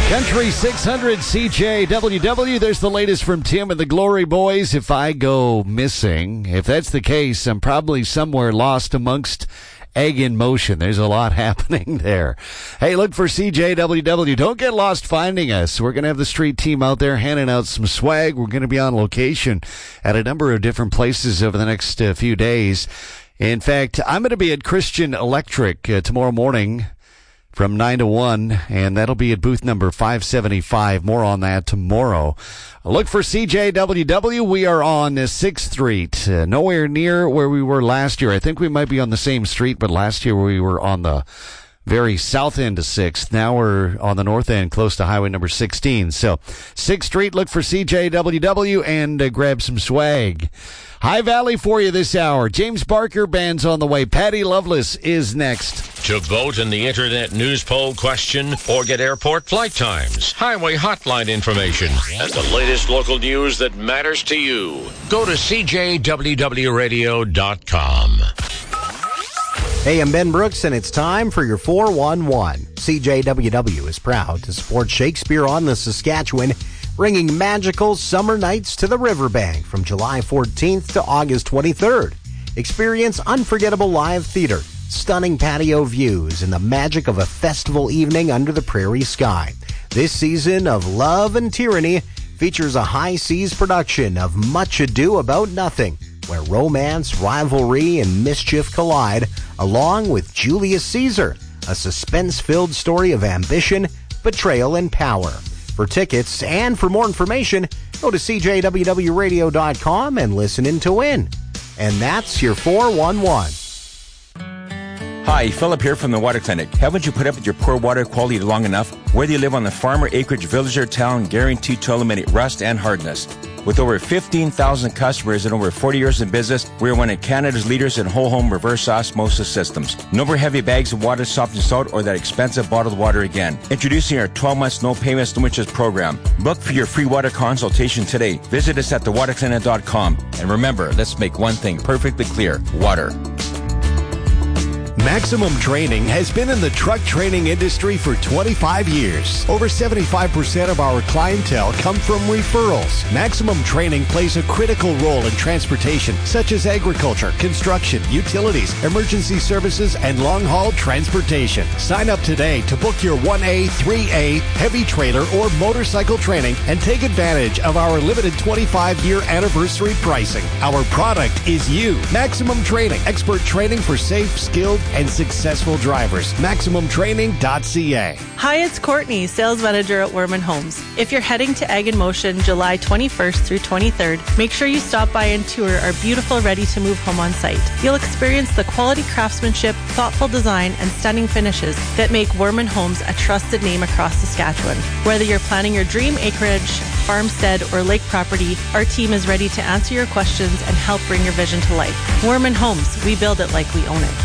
Country 600 CJWW. There's the latest from Tim and the Glory Boys. If I go missing, if that's the case, I'm probably somewhere lost amongst Egg in Motion. There's a lot happening there. Hey, look for CJWW. Don't get lost finding us. We're going to have the street team out there handing out some swag. We're going to be on location at a number of different places over the next few days. In fact, I'm going to be at Christian Electric tomorrow morning from 9 to 1, and that'll be at booth number 575. More on that tomorrow. Look for CJWW. We are on 6th Street, nowhere near where we were last year. I think we might be on the same street, but last year we were on the very south end of 6th. Now we're on the north end, close to highway number 16. So 6th Street, look for CJWW and grab some swag. High Valley for you this hour. James Barker Band's on the way. Patty Loveless is next. To vote in the Internet News Poll question or get airport flight times, highway hotline information, and the latest local news that matters to you, go to CJWWRadio.com. Hey, I'm Ben Brooks, and it's time for your 411. CJWW is proud to support Shakespeare on the Saskatchewan, bringing magical summer nights to the riverbank from July 14th to August 23rd. Experience unforgettable live theater, stunning patio views, and the magic of a festival evening under the prairie sky. This season of Love and Tyranny features a High Seas production of Much Ado About Nothing, where romance, rivalry, and mischief collide, along with Julius Caesar, a suspense-filled story of ambition, betrayal, and power. For tickets and for more information, go to CJWWRadio.com and listen in to win. And that's your 411. Hi, Philip here from the Water Clinic. Haven't you put up with your poor water quality long enough? Whether you live on the farm or acreage, village or town, guaranteed to eliminate rust and hardness. With over 15,000 customers and over 40 years in business, we are one of Canada's leaders in whole home reverse osmosis systems. No more heavy bags of water, soft and salt, or that expensive bottled water again. Introducing our 12 months no payments, no interest program. Book for your free water consultation today. Visit us at thewaterclinic.com. And remember, let's make one thing perfectly clear: water. Maximum Training has been in the truck training industry for 25 years. Over 75% of our clientele come from referrals. Maximum Training plays a critical role in transportation, such as agriculture, construction, utilities, emergency services, and long-haul transportation. Sign up today to book your 1A, 3A, heavy trailer, or motorcycle training and take advantage of our limited 25-year anniversary pricing. Our product is you. Maximum Training, expert training for safe, skilled, and successful drivers. MaximumTraining.ca. Hi, it's Courtney, sales manager at Werman Homes. If you're heading to Egg in Motion July 21st through 23rd, make sure you stop by and tour our beautiful ready-to-move home on site. You'll experience the quality craftsmanship, thoughtful design, and stunning finishes that make Werman Homes a trusted name across Saskatchewan. Whether you're planning your dream acreage, farmstead, or lake property, our team is ready to answer your questions and help bring your vision to life. Werman Homes, we build it like we own it.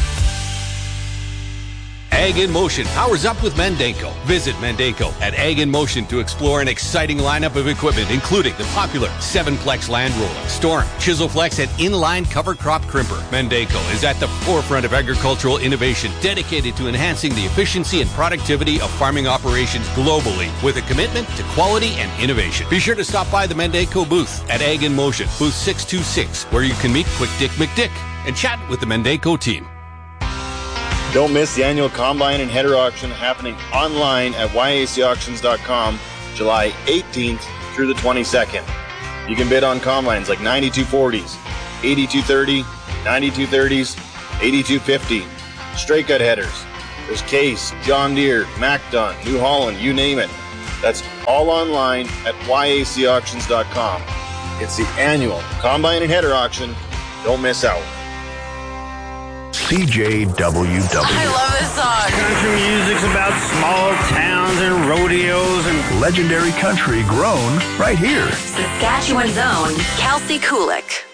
Ag in Motion powers up with Mendenco. Visit Mendenco at Ag in Motion to explore an exciting lineup of equipment, including the popular 7-Plex Land Roller, Storm, Chiselflex, and Inline Cover Crop Crimper. Mendenco is at the forefront of agricultural innovation, dedicated to enhancing the efficiency and productivity of farming operations globally with a commitment to quality and innovation. Be sure to stop by the Mendenco booth at Ag in Motion, booth 626, where you can meet Quick Dick McDick and chat with the Mendenco team. Don't miss the annual Combine and Header Auction happening online at YACauctions.com July 18th through the 22nd. You can bid on combines like 9240s, 8230, 9230s, 8250, straight cut headers. There's Case, John Deere, MacDon, New Holland, you name it. That's all online at YACauctions.com. It's the annual Combine and Header Auction. Don't miss out. CJWW. I love this song. Country music's about small towns and rodeos and legendary country grown right here. Saskatchewan's own Kelsey Kulik.